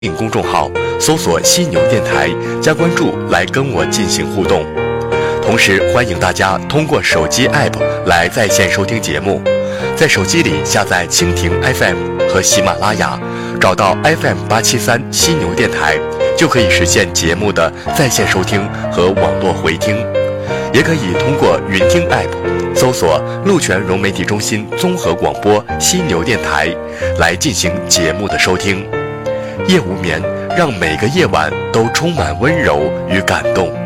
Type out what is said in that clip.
公众号搜索犀牛电台，加关注来跟我进行互动。同时欢迎大家通过手机 App 来在线收听节目，在手机里下载蜻蜓 FM 和喜马拉雅，找到 FM873犀牛电台，就可以实现节目的在线收听和网络回听。也可以通过云听 App 搜索鹿泉融媒体中心综合广播犀牛电台来进行节目的收听。夜无眠，让每个夜晚都充满温柔与感动。